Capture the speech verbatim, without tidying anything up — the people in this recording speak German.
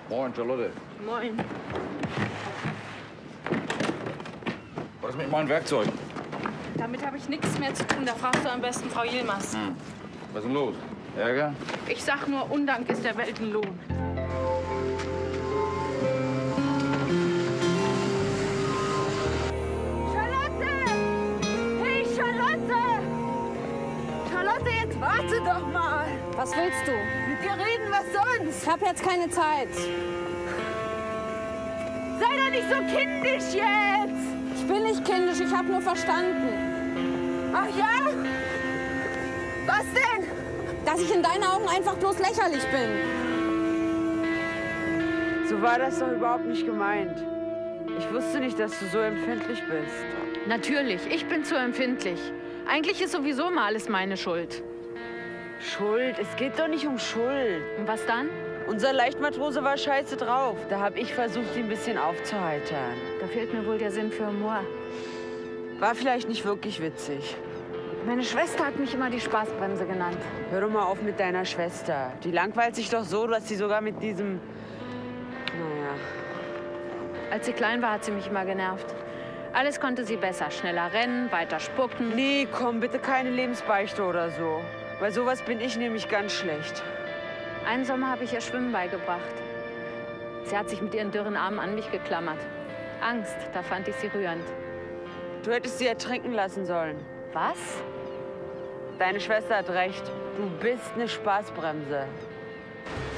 Moin, Charlotte. Moin. Was ist mit meinem Werkzeug? Damit habe ich nichts mehr zu tun. Da fragst du am besten Frau Yilmaz. Hm. Was ist denn los? Ärger? Ich sag nur, Undank ist der Weltenlohn. Charlotte! Hey, Charlotte! Charlotte, jetzt warte doch mal. Was willst du? Mit dir reden, was sonst? Ich habe jetzt keine Zeit. Sei doch nicht so kindisch jetzt! Ich bin nicht kindisch, ich habe nur verstanden. Ach ja? Was denn? Dass ich in deinen Augen einfach bloß lächerlich bin. So war das doch überhaupt nicht gemeint. Ich wusste nicht, dass du so empfindlich bist. Natürlich, ich bin zu empfindlich. Eigentlich ist sowieso mal alles meine Schuld. Schuld? Es geht doch nicht um Schuld. Und was dann? Unser Leichtmatrose war scheiße drauf. Da habe ich versucht, ihn ein bisschen aufzuheitern. Da fehlt mir wohl der Sinn für Humor. War vielleicht nicht wirklich witzig. Meine Schwester hat mich immer die Spaßbremse genannt. Hör doch mal auf mit deiner Schwester. Die langweilt sich doch so, dass sie sogar mit diesem... Naja. Als sie klein war, hat sie mich immer genervt. Alles konnte sie besser. Schneller rennen, weiter spucken. Nee, komm, bitte keine Lebensbeichte oder so. Bei sowas bin ich nämlich ganz schlecht. Einen Sommer habe ich ihr Schwimmen beigebracht. Sie hat sich mit ihren dürren Armen an mich geklammert. Angst, da fand ich sie rührend. Du hättest sie ertrinken lassen sollen. Was? Deine Schwester hat recht. Du bist eine Spaßbremse.